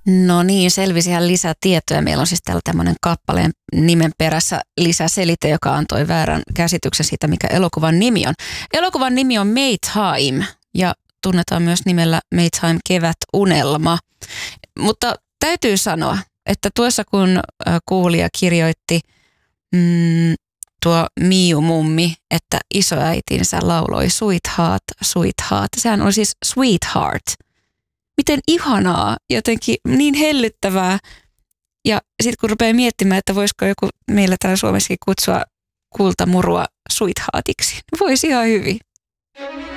No niin, selvisihän lisätietoja. Meillä on siis täällä tämmöinen kappaleen nimen perässä lisäselite, joka antoi väärän käsityksen siitä, mikä elokuvan nimi on. Elokuvan nimi on Maytime ja tunnetaan myös nimellä Maytime kevätunelma. Mutta täytyy sanoa, että tuossa kun kuulija kirjoitti tuo Miu-mummi, että isoäitinsä lauloi Sweetheart, Sweetheart. Sehän on siis Sweetheart. Miten ihanaa, jotenkin niin hellyttävää. Ja sitten kun rupeaa miettimään, että voisiko joku meillä täällä Suomessakin kutsua kultamurua Sweetheartiksi, voisi ihan hyvin.